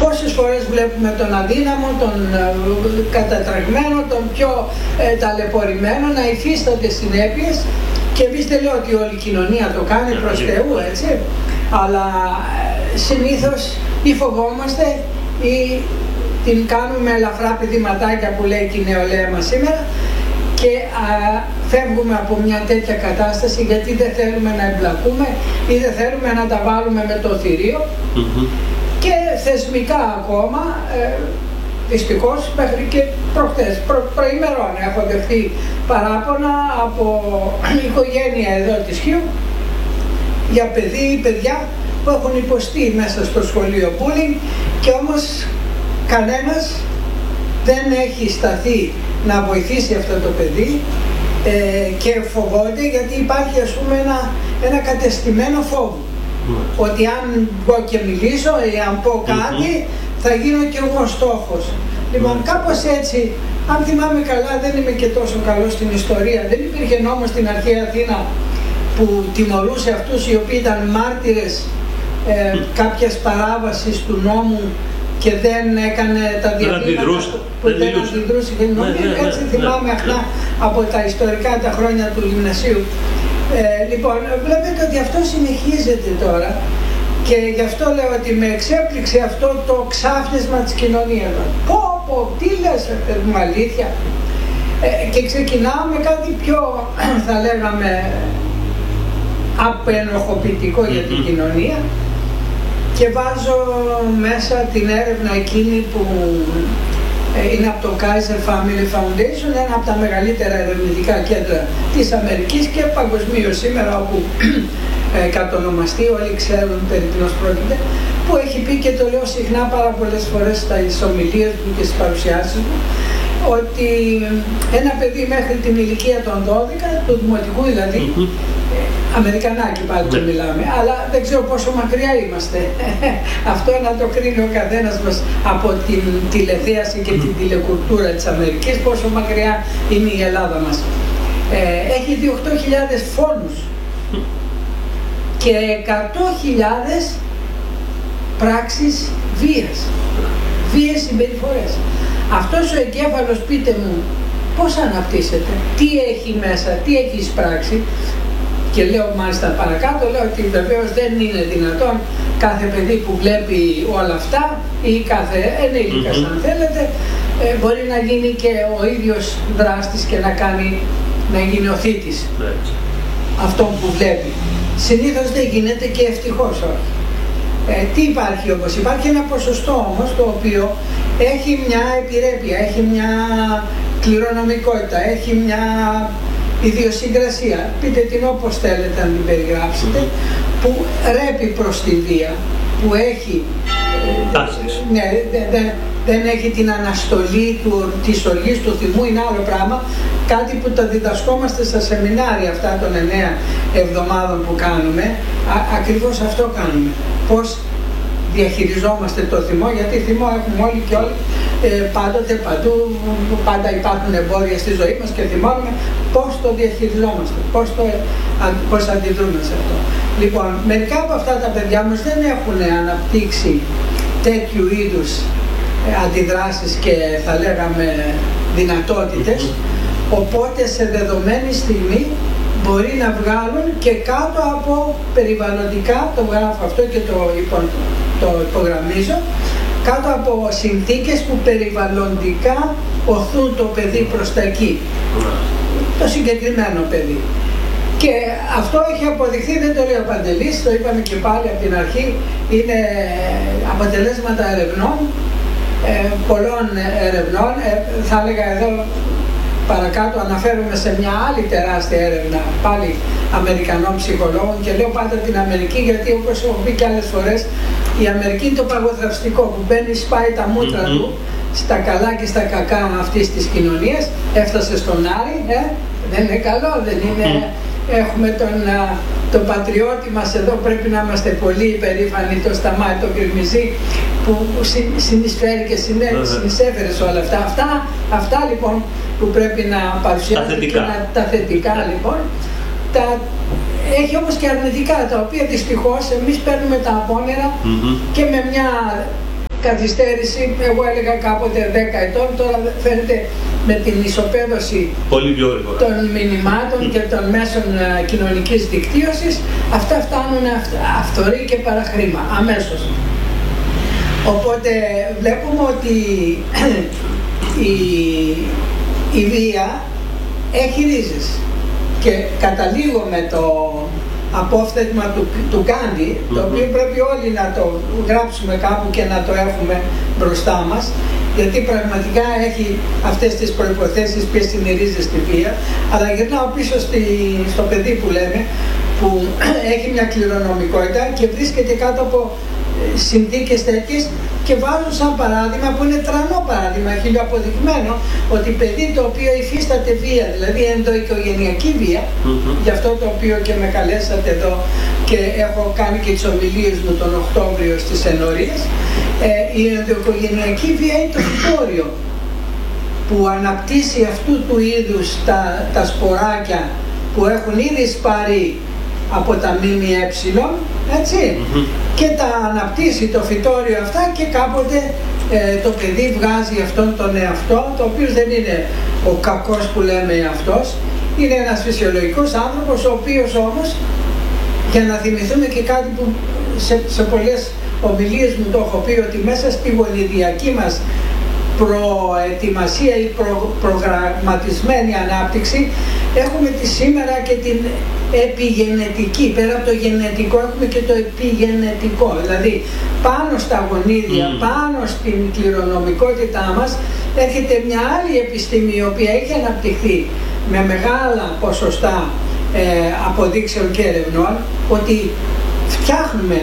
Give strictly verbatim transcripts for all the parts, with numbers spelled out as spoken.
πόσες φορές βλέπουμε τον αδύναμο, τον ε, κατατραγμένο, τον πιο ε, ταλαιπωρημένο να υφίσταται συνέπειες, και εμείς δεν λέω ότι όλη η κοινωνία το κάνει προς Θεού, έτσι, αλλά ε, συνήθως ή φοβόμαστε ή την κάνουμε ελαφρά πηδηματάκια που λέει και η νεολαία μας σήμερα, και α, φεύγουμε από μια τέτοια κατάσταση γιατί δεν θέλουμε να εμπλακούμε ή δεν θέλουμε να τα βάλουμε με το θηρίο. Mm-hmm. Και θεσμικά ακόμα, ε, δυστυχώς μέχρι και προχτές, προ, προημερών έχω δεχθεί παράπονα από οικογένεια εδώ της Χίου για παιδί ή παιδιά που έχουν υποστεί μέσα στο σχολείο bullying, και όμως κανένας δεν έχει σταθεί να βοηθήσει αυτό το παιδί, ε, και φοβόνται γιατί υπάρχει, ας πούμε, ένα, ένα κατεστημένο φόβο. Mm. Ότι αν πω και μιλήσω ή αν πω κάτι, mm-hmm. θα γίνω και εγώ στόχος. Λοιπόν, mm. κάπως έτσι, αν θυμάμαι καλά, δεν είμαι και τόσο καλός στην ιστορία, δεν υπήρχε νόμος στην αρχαία Αθήνα που τιμωρούσε αυτούς οι οποίοι ήταν μάρτυρες ε, mm. κάποιας παράβασης του νόμου και δεν έκανε τα διαβήματα που δεν αντιδρούσε. Έτσι θυμάμαι αχνά από τα ιστορικά τα χρόνια του γυμνασίου. Ε, λοιπόν, βλέπετε ότι αυτό συνεχίζεται τώρα, και γι' αυτό λέω ότι με εξέπληξε αυτό το ξάφνισμα της κοινωνίας. Πω πω, τι λες, μου, αλήθεια. Ε, και ξεκινάω με κάτι πιο, θα λέγαμε, απενοχοποιητικό για την κοινωνία, και βάζω μέσα την έρευνα εκείνη που είναι από το Kaiser Family Foundation, ένα από τα μεγαλύτερα ερευνητικά κέντρα της Αμερικής και παγκοσμίως σήμερα, όπου ε, κατονομαστεί, όλοι ξέρουν περί τίνος πρόκειται, που έχει πει, και το λέω συχνά πάρα πολλές φορές στις ομιλίες μου και στις παρουσιάσεις μου, ότι ένα παιδί μέχρι την ηλικία των δώδεκα, του δημοτικού δηλαδή, mm-hmm. Αμερικανάκι πάλι που μιλάμε, αλλά δεν ξέρω πόσο μακριά είμαστε. Αυτό να το κρίνει ο καθένας μας από την τηλεθέαση και την τηλεκουλτούρα της Αμερικής, πόσο μακριά είναι η Ελλάδα μας. Ε, έχει δει οκτώ χιλιάδες φόνους και εκατό χιλιάδες πράξεις βίας, βίες συμπεριφορές. Αυτός ο εγκέφαλος, πείτε μου, πώς αναπτύσσεται, τι έχει μέσα, τι έχει εισπράξει. Και λέω μάλιστα παρακάτω, λέω ότι βεβαίως δεν είναι δυνατόν κάθε παιδί που βλέπει όλα αυτά ή κάθε ενήλικας mm-hmm. αν θέλετε, ε, μπορεί να γίνει και ο ίδιος δράστης και να κάνει, να γίνει ο θήτης right. αυτόν που βλέπει. Συνήθως δεν γίνεται, και ευτυχώς όχι. Ε, τι υπάρχει όμως, υπάρχει ένα ποσοστό όμως το οποίο έχει μια επιρρέπεια, έχει μια κληρονομικότητα, έχει μια ιδιοσυγκρασία, πείτε την όπως θέλετε να την περιγράψετε, που ρέπει προς τη βία, που έχει, τάσεις. Ναι, δεν, δεν, δεν έχει την αναστολή του, της οργής του θυμού, είναι άλλο πράγμα, κάτι που τα διδασκόμαστε στα σεμινάρια αυτά των εννέα εβδομάδων που κάνουμε, α, ακριβώς αυτό κάνουμε, πώς διαχειριζόμαστε το θυμό, γιατί θυμό έχουμε όλοι και όλοι, ε, πάντοτε, παντού, πάντα υπάρχουν εμπόδια στη ζωή μας και θυμώνουμε πώς το διαχειριζόμαστε, πώς, το, α, πώς αντιδρούμε σε αυτό. Λοιπόν, μερικά από αυτά τα παιδιά μας δεν έχουν αναπτύξει τέτοιου είδους ε, αντιδράσεις και θα λέγαμε δυνατότητες, οπότε σε δεδομένη στιγμή μπορεί να βγάλουν και κάτω από περιβαλλοντικά, το γράφω αυτό και το, υπο, το υπογραμμίζω, κάτω από συνθήκες που περιβαλλοντικά οθούν το παιδί προς τα εκεί, το συγκεκριμένο παιδί. Και αυτό έχει αποδειχθεί, δεν το λέει ο Παντελής, το είπαμε και πάλι από την αρχή, είναι αποτελέσματα ερευνών, ε, πολλών ερευνών, ε, θα έλεγα εδώ παρακάτω αναφέρομαι σε μια άλλη τεράστια έρευνα, πάλι Αμερικανών ψυχολόγων, και λέω πάντα την Αμερική γιατί, όπως έχω πει και άλλες φορές, η Αμερική είναι το παγοθραυστικό που μπαίνει, σπάει τα μούτρα mm-hmm. του στα καλά και στα κακά αυτής της κοινωνίας, έφτασε στον Άρη, ε, δεν είναι καλό, δεν είναι, mm-hmm. έχουμε τον, τον πατριώτη μας εδώ, πρέπει να είμαστε πολύ υπερήφανοι, το Σταμάτη, τον Γκριμιζή, που συνεισφέρει και συνεισέφερε σε όλα αυτά. Αυτά, αυτά λοιπόν που πρέπει να παρουσιάζουν και να, τα θετικά λοιπόν, τα, έχει όμως και αρνητικά, τα οποία δυστυχώς εμείς παίρνουμε τα απόνερα mm-hmm. και με μια καθυστέρηση, εγώ έλεγα κάποτε δέκα ετών, τώρα φαίνεται με την ισοπαίδωση των μηνυμάτων και των μέσων κοινωνικής δικτύωσης, αυτά φτάνουν αυθορή και παραχρήμα, αμέσως. Οπότε βλέπουμε ότι η, η βία έχει ρίζες και καταλήγω με το απόφθεγμα του, του Γκάντι, mm-hmm. το οποίο πρέπει όλοι να το γράψουμε κάπου και να το έχουμε μπροστά μας, γιατί πραγματικά έχει αυτές τις προϋποθέσεις, ποιες είναι οι ρίζες στη βία. Αλλά γυρνάω πίσω στη, στο παιδί που λέμε, που έχει μια κληρονομικότητα και βρίσκεται κάτω από συνθήκες τέτοιες, και βάζουν σαν παράδειγμα, που είναι τρανό παράδειγμα, χιλιοαποδεικμένο, ότι παιδί το οποίο υφίσταται βία, δηλαδή ενδοοικογενειακή βία, mm-hmm. γι' αυτό το οποίο και με καλέσατε εδώ και έχω κάνει και τις ομιλίες μου τον Οκτώβριο στις ενορίες, ε, η ενδοοικογενειακή βία είναι το φυτόριο που αναπτύσσει αυτού του είδους τα, τα σποράκια που έχουν ήδη σπάρει από τα ΜΜΕ, έτσι, mm-hmm. και τα αναπτύσσει το φυτόριο αυτά, και κάποτε ε, το παιδί βγάζει αυτόν τον εαυτό, το οποίο δεν είναι ο κακός που λέμε εαυτός, είναι ένας φυσιολογικός άνθρωπος, ο οποίος όμως, για να θυμηθούμε και κάτι που σε, σε πολλές ομιλίες μου το έχω πει, ότι μέσα στη γονιδιακή μας προετοιμασία ή προ, προγραμματισμένη ανάπτυξη έχουμε τη σήμερα και την επιγενετική. Πέρα από το γενετικό έχουμε και το επιγενετικό, δηλαδή πάνω στα γονίδια, mm. πάνω στην κληρονομικότητά μας έρχεται μια άλλη επιστήμη, η οποία έχει αναπτυχθεί με μεγάλα ποσοστά ε, αποδείξεων και ερευνών, ότι φτιάχνουμε,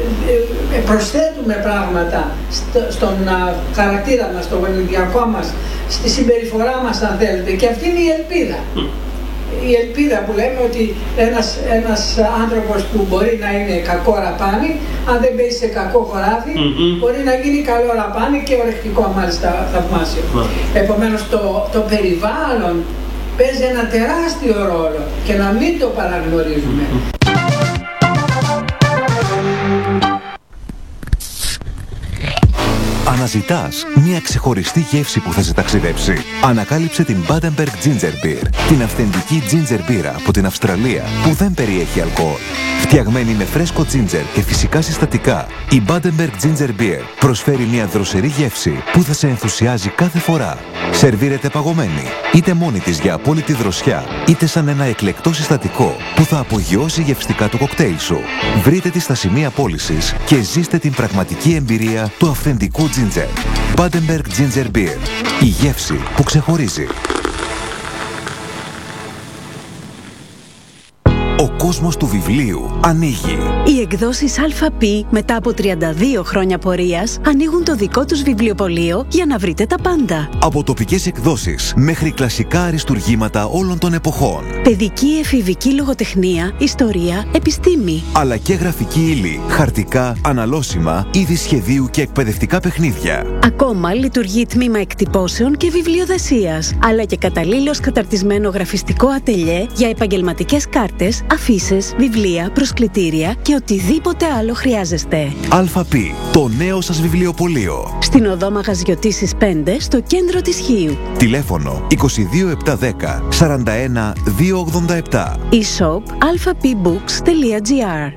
προσθέτουμε πράγματα στο, στον χαρακτήρα μας, στο γονιδιακό μας, στη συμπεριφορά μας, αν θέλετε, και αυτή είναι η ελπίδα. Mm. Η ελπίδα που λέμε, ότι ένας, ένας άνθρωπος που μπορεί να είναι κακό ραπάνι, αν δεν μπαίνει σε κακό χωράφι, mm-hmm. μπορεί να γίνει καλό ραπάνι και ορεκτικό, μάλιστα θαυμάσιο. Mm. Επομένως το, το περιβάλλον παίζει ένα τεράστιο ρόλο και να μην το παραγνωρίζουμε. Mm-hmm. Αναζητάς μια ξεχωριστή γεύση που θα σε ταξιδέψει? Ανακάλυψε την Badenberg Ginger Beer, την αυθεντική ginger μπύρα από την Αυστραλία που δεν περιέχει αλκοόλ. Φτιαγμένη με φρέσκο ginger και φυσικά συστατικά, η Badenberg Ginger Beer προσφέρει μια δροσερή γεύση που θα σε ενθουσιάζει κάθε φορά. Σερβίρεται παγωμένη, είτε μόνη της για απόλυτη δροσιά, είτε σαν ένα εκλεκτό συστατικό που θα απογειώσει γευστικά το κοκτέιλ σου. Βρείτε τη στα σημεία πώλησης και ζήστε την πραγματική εμπειρία του αυθεντικού ginger. Badenberg Ginger Beer. Η γεύση που ξεχωρίζει. Ο κόσμος του βιβλίου ανοίγει. Οι εκδόσεις ΑΠ μετά από τριάντα δύο χρόνια πορείας ανοίγουν το δικό τους βιβλιοπωλείο για να βρείτε τα πάντα. Από τοπικές εκδόσεις μέχρι κλασικά αριστουργήματα όλων των εποχών. Παιδική, εφηβική λογοτεχνία, ιστορία, επιστήμη. Αλλά και γραφική ύλη, χαρτικά, αναλώσιμα, είδη σχεδίου και εκπαιδευτικά παιχνίδια. Ακόμα λειτουργεί τμήμα εκτυπώσεων και βιβλιοδεσίας. Αλλά και καταλήλως καταρτισμένο γραφιστικό ατελιέ για επαγγελματικές κάρτες, αφίσες, βιβλία, προσκλητήρια και οτιδήποτε άλλο χρειάζεστε. ΑΠ, το νέο σας βιβλιοπωλείο. Στην οδό Μαγαζιωτήσης πέντε, στο κέντρο της Χίου. Τηλέφωνο είκοσι δύο επτακόσια δέκα σαράντα ένα διακόσια ογδόντα επτά. e-shop alphapbooks τελεία gr.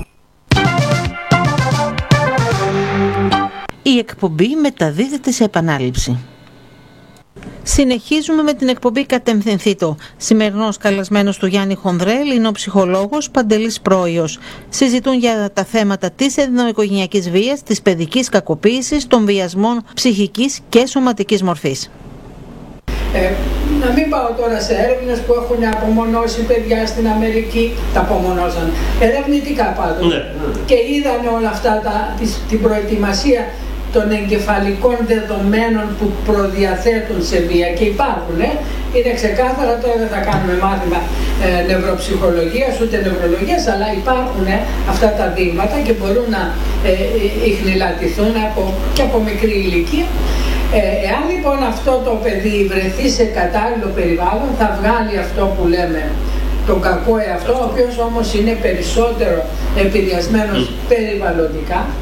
Η εκπομπή μεταδίδεται σε επανάληψη. Συνεχίζουμε με την εκπομπή Κατευθυνθήτω. Σημερινός καλεσμένος του Γιάννη Χονδρέλ είναι ο ψυχολόγος Παντελής Πρόιος. Συζητούν για τα θέματα της ενδοοικογενειακής βίας, της παιδικής κακοποίησης, των βιασμών ψυχικής και σωματικής μορφής. Ε, να μην πάω τώρα σε έρευνες που έχουν απομονώσει παιδιά στην Αμερική, τα απομονώσαν, ερευνητικά πάντως, ναι, ναι. και είδαν όλα αυτά, τα, της, την προετοιμασία των εγκεφαλικών δεδομένων που προδιαθέτουν σε βία, και υπάρχουν, ε. είναι ξεκάθαρα, τώρα δεν θα κάνουμε μάθημα ε, νευροψυχολογίας ούτε νευρολογίας, αλλά υπάρχουν ε, αυτά τα δείγματα και μπορούν να ε, ιχνηλατηθούν από, και από μικρή ηλικία. Ε, εάν λοιπόν αυτό το παιδί βρεθεί σε κατάλληλο περιβάλλον, θα βγάλει αυτό που λέμε τον κακό εαυτό, ο οποίος όμως είναι περισσότερο επηρεασμένος mm. περιβαλλοντικά,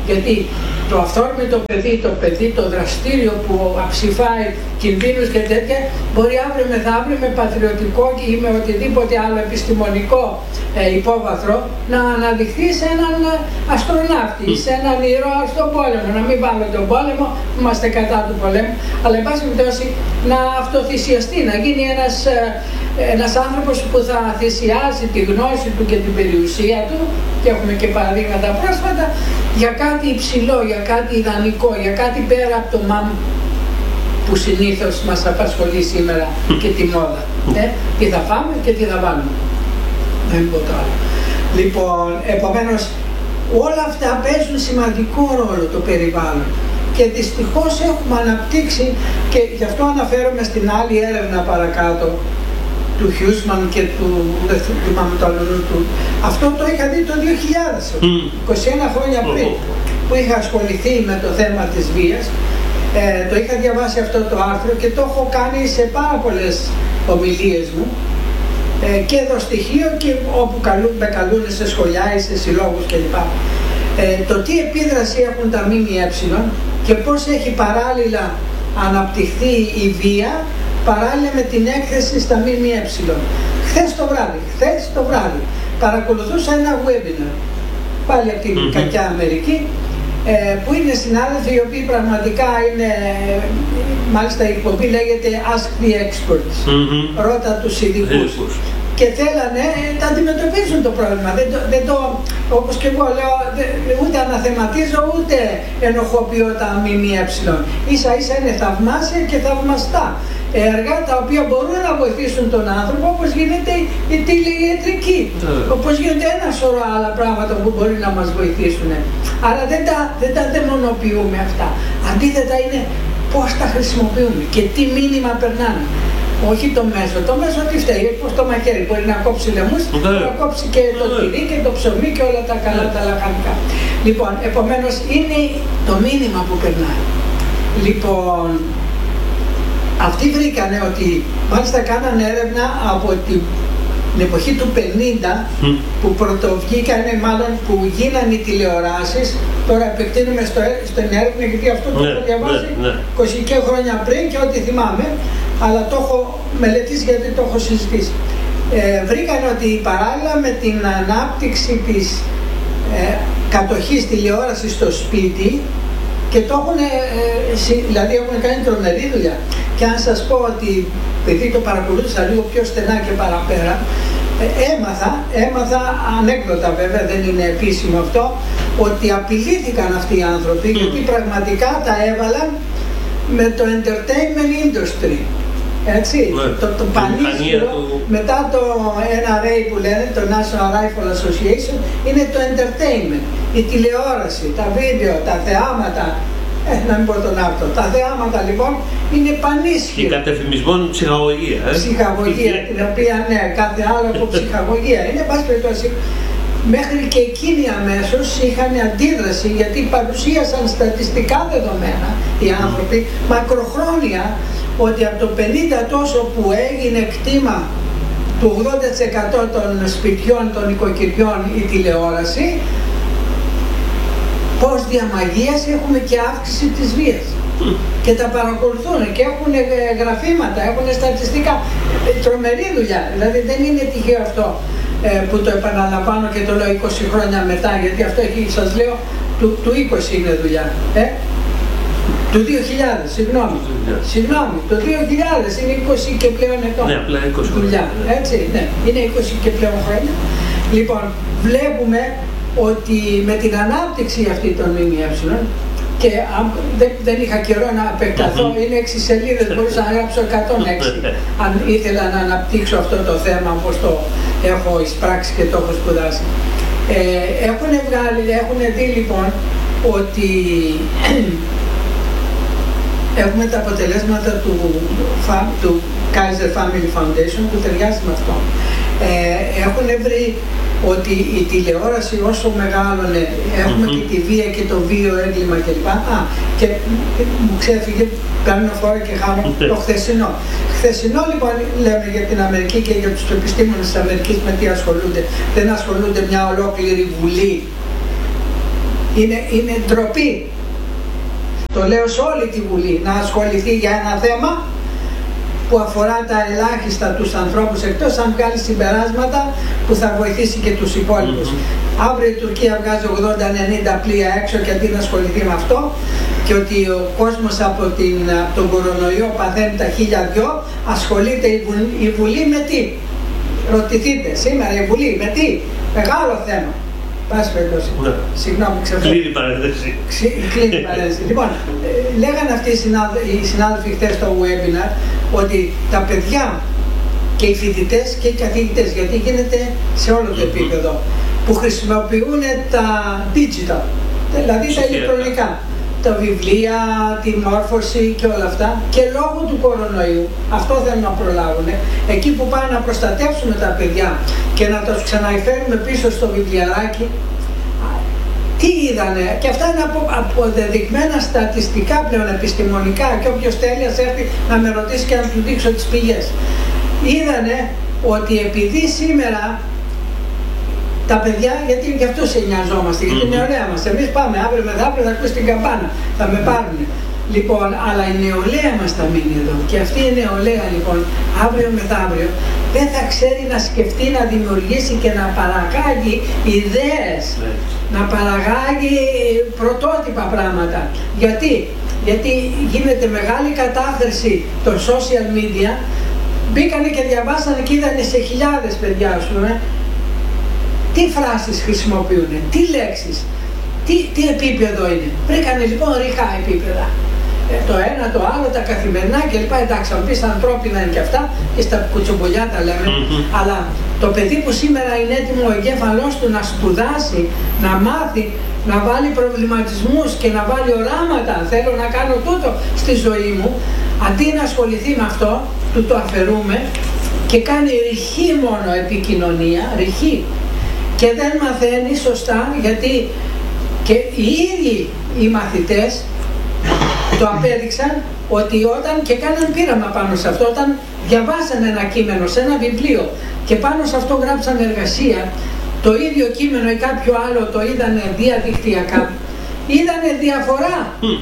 Γιατί το αυθόρμητο παιδί, το παιδί, το δραστήριο που αψηφάει κινδύνους και τέτοια, μπορεί αύριο μεθαύριο με πατριωτικό ή με οτιδήποτε άλλο επιστημονικό ε, υπόβαθρο να αναδειχθεί σε έναν αστροναύτη, σε έναν ήρωα στον πόλεμο. Να μην βάλω τον πόλεμο, είμαστε κατά του πολέμου, αλλά εν πάση περιπτώσει να αυτοθυσιαστεί, να γίνει ένας, ένας άνθρωπος που θα θυσιάσει τη γνώση του και την περιουσία του, και έχουμε και παραδείγματα πρόσφατα, για κάτι υψηλό, για κάτι ιδανικό, για κάτι πέρα από το μαμ που συνήθως μας απασχολεί σήμερα και τη μόδα. Ε, τι θα φάμε και τι θα βάλουμε. Δεν πω το άλλο. Λοιπόν, επομένως, όλα αυτά παίζουν σημαντικό ρόλο το περιβάλλον. Και δυστυχώς έχουμε αναπτύξει, και γι' αυτό αναφέρομαι στην άλλη έρευνα παρακάτω, του Χιούσμαν και του, δεν θυμάμαι το άλλο του. Αυτό το είχα δει το δύο χιλιάδες, είκοσι ένα χρόνια πριν, που είχα ασχοληθεί με το θέμα της βίας. Ε, το είχα διαβάσει αυτό το άρθρο και το έχω κάνει σε πάρα πολλές ομιλίες μου, ε, και εδώ στοιχείο και όπου καλούν, με καλούν σε σχολιά ή σε συλλόγους κλπ. Ε, το τι επίδραση έχουν τα ΜΜΕ και πώς έχει παράλληλα αναπτυχθεί η βία παράλληλα με την έκθεση στα ΜΜΕ. Χθες το βράδυ, χθες το βράδυ παρακολουθούσα ένα webinar, πάλι από την mm-hmm. κακιά Αμερική, ε, που είναι συνάδελφοι οι οποίοι πραγματικά είναι, μάλιστα η εκπομπή λέγεται Ask the Experts, mm-hmm. ρώτα τους ειδικούς. Και θέλανε, τα αντιμετωπίζουν το πρόβλημα, δεν το, δεν το, όπως και εγώ λέω, δεν, ούτε αναθεματίζω ούτε ενοχοποιώ τα ΜΜΕ. Ίσα ίσα είναι θαυμάσια και θαυμαστά έργα τα οποία μπορούν να βοηθήσουν τον άνθρωπο, όπως γίνεται η τηλeiατρική, yeah. όπως γίνεται ένα σωρό άλλα πράγματα που μπορεί να μας βοηθήσουν. Αλλά δεν τα, δεν τα δαιμονοποιούμε αυτά. Αντίθετα είναι πώς τα χρησιμοποιούμε και τι μήνυμα περνάνε. Όχι το μέσο, το μέσο τι φταίει, πως το μαχαίρι μπορεί να κόψει λαιμούς, yeah. να κόψει και το yeah. τυρί και το ψωμί και όλα τα καλά yeah. τα λαχανικά. Λοιπόν, επομένως είναι το μήνυμα που περνάει. Λοιπόν, αυτοί βρήκανε ότι, μάλιστα κάνανε έρευνα από την εποχή του πενήντα, mm. που πρωτοβγήκανε, μάλλον που γίνανε οι τηλεοράσεις. Τώρα επεκτείνουμε στο, στην έρευνα, γιατί αυτό το έχω διαβάσει είκοσι και χρόνια πριν και ό,τι θυμάμαι, αλλά το έχω μελετήσει γιατί το έχω συζητήσει. Ε, βρήκανε ότι παράλληλα με την ανάπτυξη της ε, κατοχής τηλεόρασης στο σπίτι, και το έχουν, ε, δηλαδή έχουν κάνει τρομερή δουλειά. Και αν σας πω ότι, επειδή το παρακολούθησα λίγο πιο στενά και παραπέρα, ε, έμαθα, έμαθα ανέκδοτα βέβαια, δεν είναι επίσημο αυτό, ότι απειλήθηκαν αυτοί οι άνθρωποι, mm. γιατί πραγματικά τα έβαλαν με το entertainment industry. Έτσι, ναι. το, το πανίσχυρο, του... μετά το N R A που λένε, το National Rifle Association, είναι το entertainment, η τηλεόραση, τα βίντεο, τα θεάματα, ε, να μην πω τον άρθρο, τα θεάματα λοιπόν είναι πανίσχυρο. Και κατεφημισμόν ψυχαγωγία. Ε? Ψυχαγωγία, την οποία ναι, κάθε άλλο από ψυχαγωγία. Είναι πάση περιπτώσει. Μέχρι και εκείνοι αμέσως είχαν αντίδραση, γιατί παρουσίασαν στατιστικά δεδομένα οι άνθρωποι, μακροχρόνια, ότι από το πενήντα τόσο που έγινε κτήμα του ογδόντα τοις εκατό των σπιτιών, των οικοκυριών η τηλεόραση, πως διαμαγείας έχουμε και αύξηση της βίας. Mm. Και τα παρακολουθούν και έχουν γραφήματα, έχουν στατιστικά. Τρομερή δουλειά, δηλαδή δεν είναι τυχαίο αυτό ε, που το επαναλαμβάνω και το λέω είκοσι χρόνια μετά, γιατί αυτό έχει, σας λέω, του, του είκοσι είναι δουλειά. Ε? Του δύο χιλιάδες, συγγνώμη. Yeah. Συγγνώμη, το δύο χιλιάδες είναι είκοσι και πλέον ετών. Ναι, απλά είκοσι δουλειά. Έτσι, ναι, είναι είκοσι και πλέον χρόνια. Λοιπόν, βλέπουμε ότι με την ανάπτυξη αυτή των ΜΜΕ, και α, δεν, δεν είχα καιρό να επεκταθώ, mm-hmm. είναι έξι σελίδες, μπορούσα να γράψω εκατόν έξι αν ήθελα να αναπτύξω αυτό το θέμα όπως το έχω εισπράξει και το έχω σπουδάσει. Ε, έχουν βγάλει, έχουν δει λοιπόν ότι έχουμε τα αποτελέσματα του, του Kaiser Family Foundation που ταιριάζει με αυτό. Ε, έχουν βρει ότι η τηλεόραση όσο μεγάλωνε, έχουμε mm-hmm. και τη βία και το βίο έγκλημα κλπ. Α, και μου ξέφυγε, κάνω φορά και χάνω το χθεσινό. Χθεσινό λοιπόν λέμε για την Αμερική και για τους επιστήμονες της Αμερικής με τι ασχολούνται. Δεν ασχολούνται μια ολόκληρη βουλή Είναι, είναι ντροπή. Το λέω σε όλη τη Βουλή, να ασχοληθεί για ένα θέμα που αφορά τα ελάχιστα τους ανθρώπους, εκτός αν βγάλει συμπεράσματα που θα βοηθήσει και τους υπόλοιπους. Mm-hmm. Αύριο η Τουρκία βγάζει ογδόντα ενενήντα πλοία έξω και αντί να ασχοληθεί με αυτό, και ότι ο κόσμος από, την, από τον κορονοϊό παθαίνει τα χίλια δυο, ασχολείται η Βουλή, η Βουλή με τι? Ρωτηθείτε σήμερα η Βουλή με τι? Μεγάλο θέμα. Πάση περιπτώσει. Ναι. Συγγνώμη, ξεφεύγω. Κλείνει η παρένθεση. Κλείνει η παρένθεση. Λοιπόν, λέγανε αυτοί οι συνάδελφοι χθες στο webinar ότι τα παιδιά και οι φοιτητές και οι καθηγητές, γιατί γίνεται σε όλο το επίπεδο, που χρησιμοποιούν τα digital, δηλαδή τα ηλεκτρονικά, τα βιβλία, τη μόρφωση και όλα αυτά, και λόγω του κορονοϊού, αυτό θέλουν να προλάβουν, εκεί που πάνε να προστατεύσουμε τα παιδιά και να τους ξαναεφέρουμε πίσω στο βιβλιαράκι, τι είδανε, και αυτά είναι απο, αποδεδειγμένα στατιστικά πλέον, επιστημονικά, και όποιος θέλει ας έρθει να με ρωτήσει και να του δείξω τις πηγές. Είδανε ότι επειδή σήμερα τα παιδιά, γιατί γι' αυτό σε νοιαζόμαστε, γιατί είναι νεολαία μας. Εμείς πάμε αύριο μεθαύριο θα ακούς την καμπάνα, θα με πάρουν. Λοιπόν, αλλά η νεολαία μας θα μείνει εδώ. Και αυτή η νεολαία λοιπόν, αύριο μεθαύριο, δεν θα ξέρει να σκεφτεί, να δημιουργήσει και να παραγάγει ιδέες, να παραγάγει πρωτότυπα πράγματα. Γιατί? Γιατί γίνεται μεγάλη κατάχρηση των social media, μπήκανε και διαβάσανε και είδανε σε χιλιάδες παιδιά, ας πούμε, τι φράσεις χρησιμοποιούν, τι λέξεις, τι, τι επίπεδο είναι. Βρήκανε λοιπόν ρηχά επίπεδα. Ε, το ένα, το άλλο, τα καθημερινά κλπ. Εντάξει, αν πεις ανθρώπινα είναι και αυτά, και στα κουτσομπολιά τα λέμε, mm-hmm. αλλά το παιδί που σήμερα είναι έτοιμο ο εγκέφαλός του να σπουδάσει, να μάθει, να βάλει προβληματισμούς και να βάλει οράματα, θέλω να κάνω τούτο στη ζωή μου, αντί να ασχοληθεί με αυτό, του το αφαιρούμε και κάνει ρηχή μόνο επικοινωνία, ρηχή. Και δεν μαθαίνει σωστά, γιατί και οι ίδιοι οι μαθητές το απέδειξαν, ότι όταν και κάναν πείραμα πάνω σε αυτό, όταν διαβάσαν ένα κείμενο σε ένα βιβλίο και πάνω σε αυτό γράψαν εργασία, το ίδιο κείμενο ή κάποιο άλλο το είδανε διαδικτυακά, είδανε διαφορά.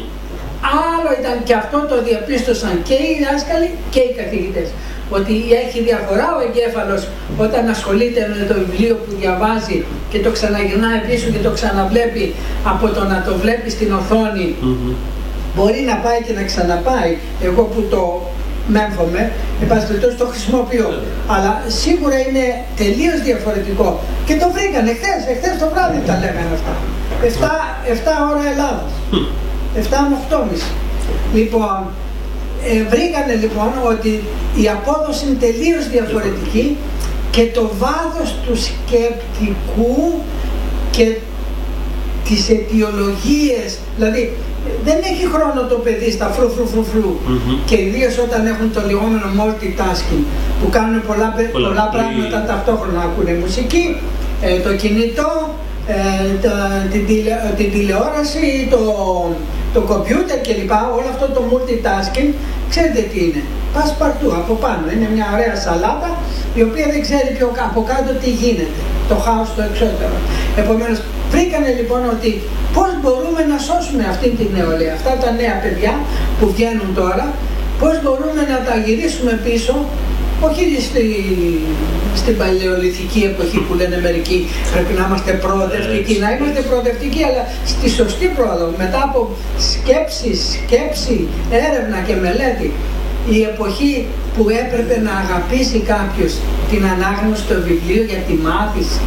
Άλλο ήταν, και αυτό το διαπίστωσαν και οι δάσκαλοι και οι καθηγητές, ότι έχει διαφορά ο εγκέφαλος όταν ασχολείται με το βιβλίο που διαβάζει και το ξαναγυρνάει πίσω και το ξαναβλέπει, από το να το βλέπει στην οθόνη. Mm-hmm. Μπορεί να πάει και να ξαναπάει. Εγώ που το μέμφωμαι, εν πάση περιπτώσει το χρησιμοποιώ. Mm-hmm. Αλλά σίγουρα είναι τελείως διαφορετικό. Και το βρήκανε χθες, χθες το βράδυ τα λέγανε αυτά. εφτά ώρα Ελλάδας. εφτά με οκτώ και μισή. Λοιπόν, ε, βρήκανε λοιπόν ότι η απόδοση είναι τελείως διαφορετική και το βάθος του σκεπτικού και τις αιτιολογίες, δηλαδή δεν έχει χρόνο το παιδί στα φρου φρου φρου φρου mm-hmm. και ιδίως όταν έχουν το λεγόμενο multitasking που κάνουν πολλά, πολλά, πολλά πράγματα ταυτόχρονα, ακούνε μουσική, ε, το κινητό, ε, το, την, τηλε, την τηλεόραση, το, το κομπιούτερ κλπ. Όλο αυτό το multitasking, ξέρετε τι είναι? Πας παρτού, από πάνω. Είναι μια ωραία σαλάτα η οποία δεν ξέρει πιο από κάτω τι γίνεται. Το χάος στο εξώτερο. Επομένως, βρήκανε λοιπόν ότι πώς μπορούμε να σώσουμε αυτή την νεολαία, αυτά τα νέα παιδιά που βγαίνουν τώρα, πώς μπορούμε να τα γυρίσουμε πίσω, όχι στη, στην παλαιολιθική εποχή που λένε μερικοί πρέπει να είμαστε προοδευτικοί, να είμαστε προοδευτικοί, αλλά στη σωστή πρόοδο, μετά από σκέψη, σκέψη, έρευνα και μελέτη. Η εποχή που έπρεπε να αγαπήσει κάποιος την ανάγνωση στο βιβλίο για τη μάθηση,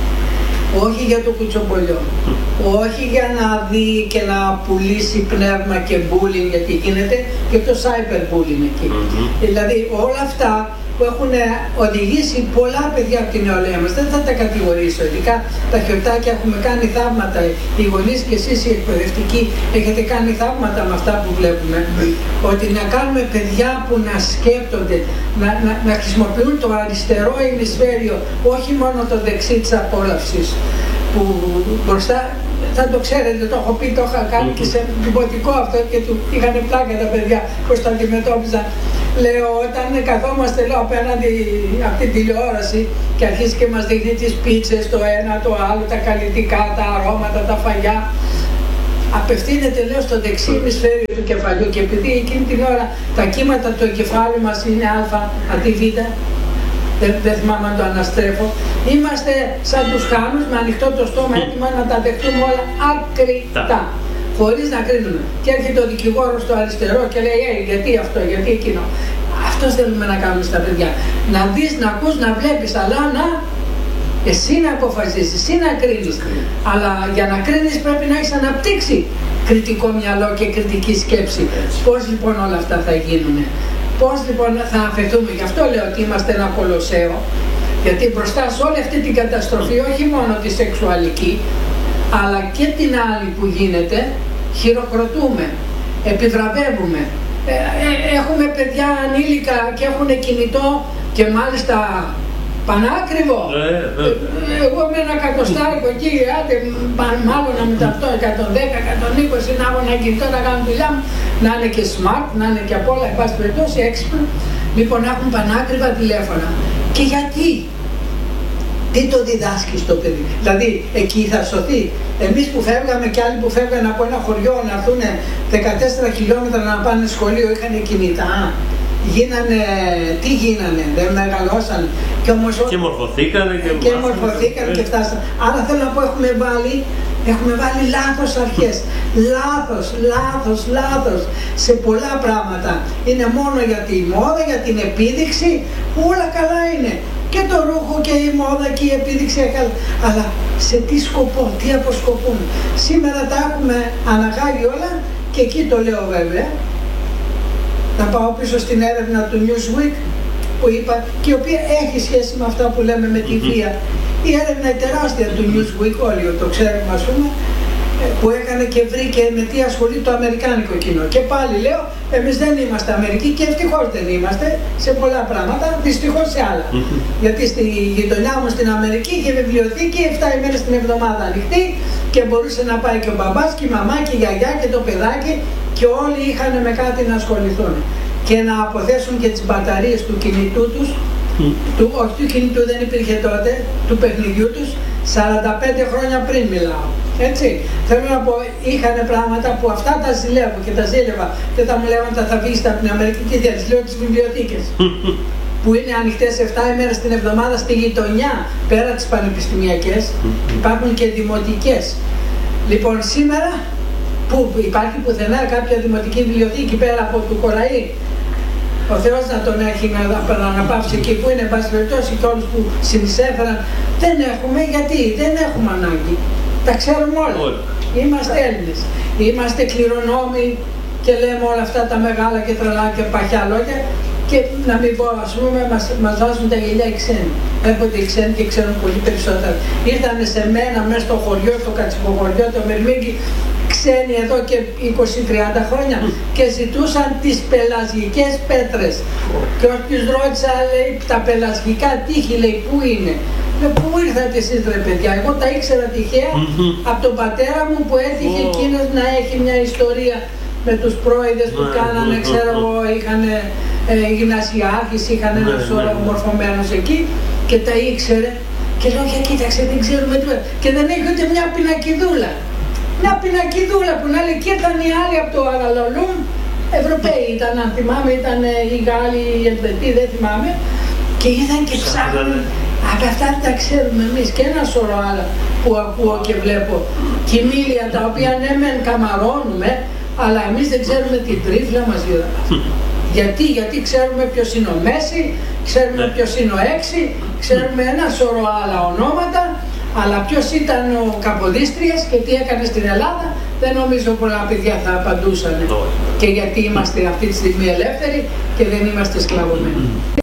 όχι για το κουτσομπολιό, όχι για να δει και να πουλήσει πνεύμα και bullying, γιατί γίνεται και το cyberbullying εκεί. Mm-hmm. Δηλαδή όλα αυτά που έχουν οδηγήσει πολλά παιδιά από την νεολαία μας, δεν θα τα κατηγορήσω, ειδικά τα χιωτάκια έχουμε κάνει θαύματα, οι γονείς και εσείς οι εκπαιδευτικοί έχετε κάνει θαύματα με αυτά που βλέπουμε, mm-hmm. ότι να κάνουμε παιδιά που να σκέπτονται, να, να, να χρησιμοποιούν το αριστερό ημισφαίριο, όχι μόνο το δεξί της απόλαυσης, που μπροστά, θα το ξέρετε, το έχω πει, το είχα κάνει και σε δημοτικό αυτό και του είχαν πλάκα τα παιδιά πώς το αντιμετώπιζαν. Λέω, όταν καθόμαστε λέω, απέναντι από την τηλεόραση και αρχίζει και μας δείχνει τις πίτσες, το ένα, το άλλο, τα καλλιτικά, τα αρώματα, τα φαγιά, απευθύνεται, λέω, στο δεξί ημισφαίριο του κεφαλιού και επειδή εκείνη την ώρα τα κύματα του εγκεφάλου μας είναι α αντί β, δεν, δεν θυμάμαι να το αναστρέφω, είμαστε σαν τους χάμους με ανοιχτό το στόμα έτοιμα να τα δεχτούμε όλα άκρητα, χωρίς να κρίνουμε. Και έρχεται ο δικηγόρος στο αριστερό και λέει hey, γιατί αυτό, γιατί εκείνο. Αυτό θέλουμε να κάνουμε στα παιδιά. Να δεις, να ακούς, να βλέπεις, αλλά να εσύ να αποφασίσεις, εσύ να κρίνεις. Αλλά για να κρίνεις πρέπει να έχεις αναπτύξει κριτικό μυαλό και κριτική σκέψη. Πώς λοιπόν όλα αυτά θα γίνουν, πώς λοιπόν θα αφαιθούμε. Γι' αυτό λέω ότι είμαστε ένα κολοσσέο, γιατί μπροστά σε όλη αυτή την καταστροφή, όχι μόνο τη σεξουαλική, αλλά και την άλλη που γίνεται, χειροκροτούμε, επιβραβεύουμε. Ε, ε, έχουμε παιδιά ανήλικα και έχουν κινητό και μάλιστα πανάκριβο. Ε, ε, ε, εγώ με ένα εκατοστάρικο εκεί, άντε, μάλλον να μεταυτώ εκατόν δέκα, εκατόν είκοσι, να έχω ένα κινητό να κάνω δουλειά μου, να είναι και smart, να είναι και απ' όλα, εν πάση περιπτώσει, έξυπνο. Λοιπόν, να έχουν πανάκριβα τηλέφωνα. Και γιατί? Τι το διδάσκει στο παιδί? Δηλαδή, εκεί θα σωθεί. Εμείς που φεύγαμε και άλλοι που φεύγανε από ένα χωριό να έρθουν δεκατέσσερα χιλιόμετρα να πάνε σχολείο, είχαν κινητά. Γίνανε, τι γίνανε, δεν μεγαλώσαν. Και, όμως, και μορφωθήκανε και, και, μορφωθήκανε και φτάσαν. Άρα θέλω να πω, έχουμε βάλει, έχουμε βάλει λάθος αρχές. Λάθος, λάθος, λάθος σε πολλά πράγματα. Είναι μόνο για τη μόδα, για την επίδειξη, όλα καλά είναι. Και το ρούχο και η μόδα και η επίδειξη, αλλά σε τι σκοπό, τι αποσκοπούν. Σήμερα τα έχουμε αναγάγει όλα και εκεί το λέω βέβαια. Να πάω πίσω στην έρευνα του Newsweek που είπα και η οποία έχει σχέση με αυτά που λέμε με τη βία. Η έρευνα η τεράστια του Newsweek, όλοι το ξέρουμε ας πούμε, που έκανε και βρήκε με τι ασχολεί το αμερικάνικο κοινό. Και πάλι λέω, εμείς δεν είμαστε Αμερική και ευτυχώς δεν είμαστε σε πολλά πράγματα, δυστυχώς σε άλλα. Γιατί στη γειτονιά μου στην Αμερική είχε βιβλιοθήκη επτά ημέρες την εβδομάδα ανοιχτή και μπορούσε να πάει και ο μπαμπάς και η μαμά και η γιαγιά και το παιδάκι και όλοι είχαν με κάτι να ασχοληθούν. Και να αποθέσουν και τις μπαταρίες του κινητού τους, του, όχι του κινητού δεν υπήρχε τότε, του παιχνιδιού τους, σαράντα πέντε χρόνια πριν μιλάω. Έτσι, θέλω να πω, είχαν πράγματα που αυτά τα ζηλεύω και τα ζήλευα. Δεν θα μου λέγανε θα βγεις από την Αμερική και θα λέω τις βιβλιοθήκες που είναι ανοιχτές επτά ημέρες την εβδομάδα στη γειτονιά, πέρα τις πανεπιστημιακές, υπάρχουν και δημοτικές. Λοιπόν, σήμερα που υπάρχει πουθενά κάποια δημοτική βιβλιοθήκη πέρα από του Κοραή, ο Θεός να τον έχει να, να αναπαύσει εκεί που είναι, εν πάση περιπτώσει, και όλους που συνεισέφεραν. Δεν έχουμε, γιατί δεν έχουμε ανάγκη. Τα ξέρουμε όλα. Όλοι. Είμαστε Έλληνες. Είμαστε κληρονόμοι και λέμε όλα αυτά τα μεγάλα και τρελά και παχιά λόγια. Και να μην πω, ας πούμε, μας, μας βάζουν τα γελιά οι ξένοι. Έρχονται οι ξένοι και ξέρουν πολύ περισσότερα. Ήρθανε σε μένα μέσα στο χωριό, στο κατσικοχωριό, το Μερμήγκι, ξένοι εδώ και είκοσι τριάντα χρόνια και ζητούσαν τις πελασγικές πέτρες. Και όποιος ρώτησα, λέει, τα πελασγικά τείχη, λέει, πού είναι? Λέω, πού ήρθατε εσείς ρε παιδιά? Εγώ τα ήξερα τυχαία από τον πατέρα μου που έτυχε εκείνος να έχει μια ιστορία με τους πρόηδες που κάνανε, ξέρω εγώ, είχαν ε, γυμνασιάρχης, είχαν ένα σώρο μορφωμένος εκεί και τα ήξερε. Και λέω, για κοίταξε, δεν ξέρουμε τίποτα. Και δεν έχει ούτε μια πινακιδούλα. Μια πινακιδούλα που να λέει, και ήταν οι άλλοι από το Αγαλολούμ, Ευρωπαίοι ήταν, αν θυμάμαι, ήταν οι Γάλλοι, οι Ελβετοί, δεν θυμάμαι. Και είδαν και ψάχνουν. Από αυτά τα ξέρουμε εμείς και ένα σωρό άλλα που ακούω και βλέπω. Κοιμήλια τα οποία ναι μεν καμαρώνουμε, αλλά εμείς δεν ξέρουμε την τρίφλα μας γύρω μας. Γιατί, γιατί ξέρουμε ποιος είναι ο Μέση, ξέρουμε ποιος είναι ο Έξι, ξέρουμε ένα σωρό άλλα ονόματα, αλλά ποιος ήταν ο Καποδίστριας και τι έκανε στην Ελλάδα, δεν νομίζω πολλά παιδιά θα απαντούσαν. Και γιατί είμαστε αυτή τη στιγμή ελεύθεροι και δεν είμαστε σκλαβωμένοι.